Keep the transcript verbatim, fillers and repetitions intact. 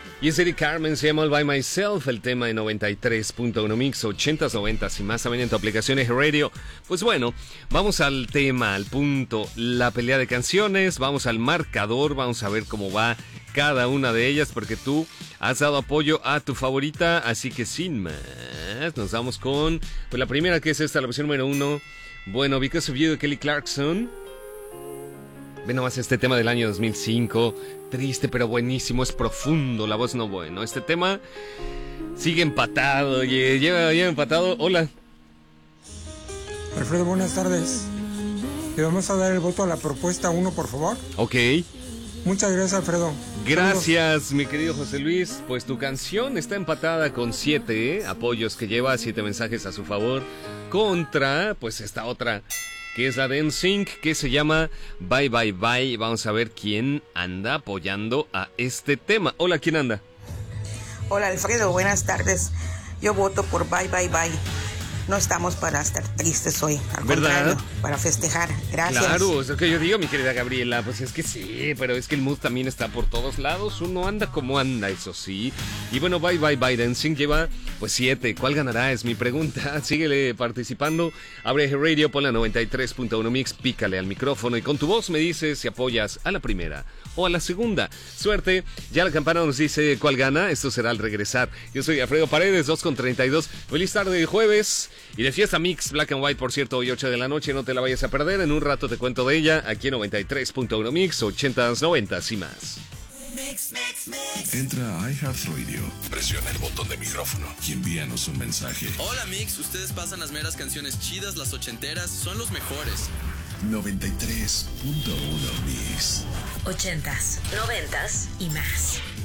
Y es Eric Carmen, se llama All By Myself, el tema de noventa y tres punto uno Mix, ochentas, noventas y más también en tu aplicación Eje Radio. Pues bueno, vamos al tema, al punto, la pelea de canciones, vamos al marcador, vamos a ver cómo va cada una de ellas, porque tú has dado apoyo a tu favorita, así que sin más, nos vamos con pues la primera, que es esta, la versión número uno, bueno, Because of You de Kelly Clarkson. Ve nomás este tema del año dos mil cinco, triste pero buenísimo, es profundo, la voz no bueno. Este tema sigue empatado, lleva, lleva empatado. Hola. Alfredo, buenas tardes. Le vamos a dar el voto a la propuesta uno, por favor. Ok. Muchas gracias, Alfredo. Gracias, Saludos. Mi querido José Luis. Pues tu canción está empatada con siete ¿eh? apoyos que lleva, siete mensajes a su favor, contra pues esta otra, que es la de N Sync, que se llama Bye Bye Bye. Vamos a ver quién anda apoyando a este tema. Hola, ¿quién anda? Hola, Alfredo, buenas tardes. Yo voto por Bye Bye Bye. No estamos para estar tristes hoy, al ¿verdad? Contrario, para festejar. Gracias. Claro, es lo que yo digo, mi querida Gabriela. Pues es que sí, pero es que el mood también está por todos lados. Uno anda como anda, eso sí. Y bueno, Bye Bye Bye Dancing lleva pues siete. ¿Cuál ganará? Es mi pregunta. Síguele participando. Abre Radio, ponle a noventa y tres punto uno Mix, pícale al micrófono y con tu voz me dices si apoyas a la primera o a la segunda. Suerte. Ya la campana nos dice cuál gana. Esto será al regresar. Yo soy Alfredo Paredes, dos con treinta y dos. Feliz tarde de jueves. Y de fiesta Mix, Black and White, por cierto, hoy ocho de la noche, no te la vayas a perder. En un rato te cuento de ella, aquí en noventa y tres punto uno Mix, ochentas, noventas y más. Mix, mix, mix. Entra a iHeartRadio, presiona el botón de micrófono y envíanos un mensaje. Hola Mix, ustedes pasan las meras canciones chidas, las ochenteras, son los mejores. noventa y tres punto uno Mix. Ochentas, noventas y más.